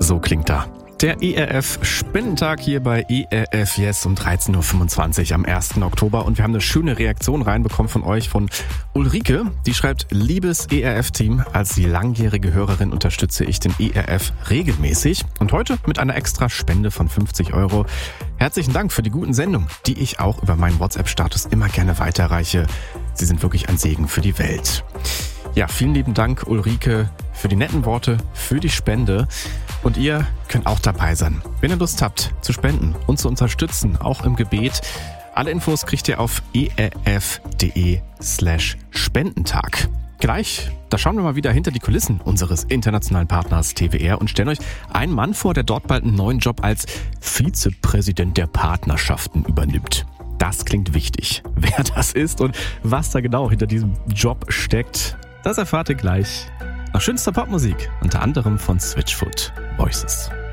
So klingt er. Der ERF-Spendentag hier bei ERF Yes um 13.25 Uhr am 1. Oktober. Und wir haben eine schöne Reaktion reinbekommen von euch, von Ulrike. Die schreibt: Liebes ERF-Team, als langjährige Hörerin unterstütze ich den ERF regelmäßig. Und heute mit einer extra Spende von 50 €. Herzlichen Dank für die guten Sendungen, die ich auch über meinen WhatsApp-Status immer gerne weiterreiche. Sie sind wirklich ein Segen für die Welt. Ja, vielen lieben Dank, Ulrike, für die netten Worte, für die Spende. Und ihr könnt auch dabei sein, wenn ihr Lust habt, zu spenden und zu unterstützen, auch im Gebet. Alle Infos kriegt ihr auf erf.de/Spendentag. Gleich, da schauen wir mal wieder hinter die Kulissen unseres internationalen Partners TWR und stellen euch einen Mann vor, der dort bald einen neuen Job als Vizepräsident der Partnerschaften übernimmt. Das klingt wichtig. Wer das ist und was da genau hinter diesem Job steckt, das erfahrt ihr gleich. Nach schönster Popmusik, unter anderem von Switchfoot Voices.